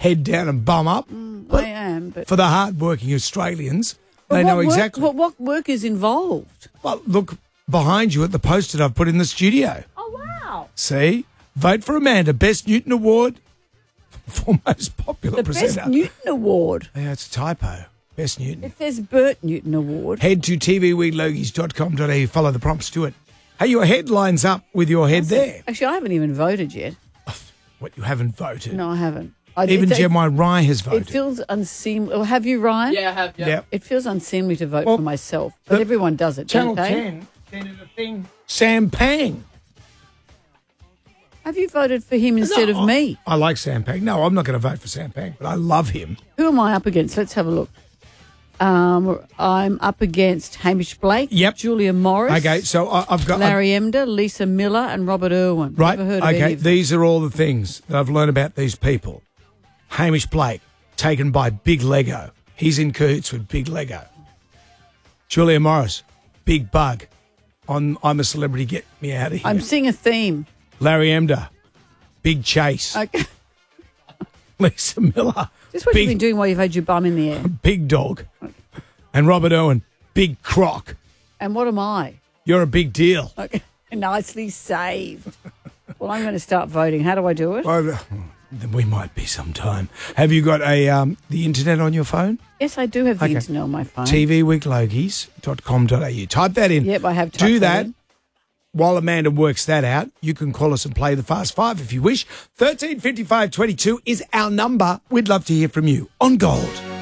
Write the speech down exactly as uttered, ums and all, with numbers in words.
head down and bum up. Mm, but I am, but for the hard-working Australians, but they what know work, exactly. What, what work is involved? Well, look behind you at the poster I've put in the studio. Oh wow! See? Vote for Amanda. Best Newton Award for most popular The presenter. Best Newton Award. Yeah, it's a typo. Best Newton. It says Bert Newton Award. Head to t v week logies dot com dot a u. Follow the prompts to it. Hey, your head lines up with your head there. Actually, I haven't even voted yet. What, you haven't voted? No, I haven't. I, Even it, Gemini Rye has it, voted. it feels unseemly. Well, have you, Ryan? Yeah, I have. Yeah. Yep. It feels unseemly to vote Well, for myself, but the- everyone does it, Channel don't they? ten did a thing. Sam Pang. Have you voted for him instead No, of me? I like Sam Pang. No, I'm not going to vote for Sam Pang, but I love him. Who am I up against? Let's have a look. Um, I'm up against Hamish Blake, Yep. Julia Morris, Okay, so I, I've got... Larry Emder, Lisa Miller, and Robert Irwin. Right, Never heard of any okay, of them. these are all the things that I've learned about these people. Hamish Blake, taken by Big Lego. He's in cahoots with Big Lego. Julia Morris, Big Bug. On I'm a Celebrity, Get Me Out of Here. I'm seeing a theme. Larry Emder, Big Chase. Okay. Lisa Miller, Just what Big, you've been doing while you've had your bum in the air. Big Dog. And Robert Owen, Big Croc. And what am I? You're a big deal. Okay. Nicely saved. Well, I'm going to start voting. How do I do it? Well, then we might be sometime. Have you got a um, the internet on your phone? Yes, I do have the Okay. internet on my phone. t v week logies dot com dot a u. Type that in. Yep, I have typed Do that that. in. While Amanda works that out, you can call us and play the Fast Five if you wish. thirteen fifty-five twenty-two is our number. We'd love to hear from you on Gold.